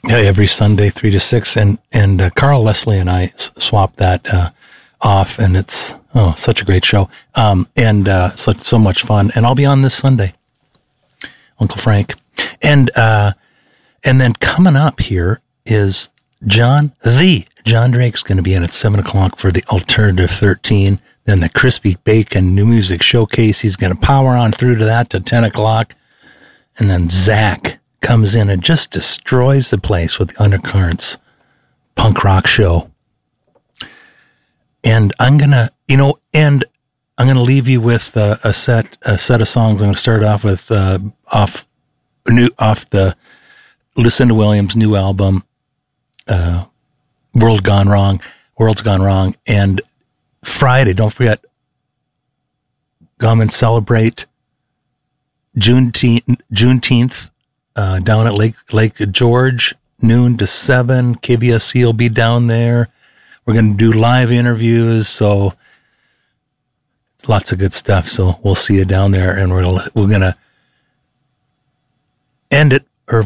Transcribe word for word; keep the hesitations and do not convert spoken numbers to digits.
Yeah, every Sunday, three to six, and and uh, Carl Leslie and I s- swapped that uh, off, and it's oh such a great show, um, and uh, so so much fun. And I'll be on this Sunday, Uncle Frank, and uh, and then coming up here is John the John Drake's going to be in at seven o'clock for the Alternative thirteen. Then the Crispy Bacon New Music Showcase. He's going to power on through to that to ten o'clock, and then Zach comes in and just destroys the place with the Undercurrents punk rock show. And I'm going to, you know, and I'm going to leave you with uh, a set, a set of songs. I'm going to start off with, uh, off, new, off the Lucinda Williams' new album, uh, World Gone Wrong, World's Gone Wrong. And Friday, don't forget, come and celebrate Juneteenth, Juneteenth, Uh, down at Lake Lake George, noon to seven. K B S C will be down there. We're going to do live interviews, so lots of good stuff. So we'll see you down there, and we're we're going to end it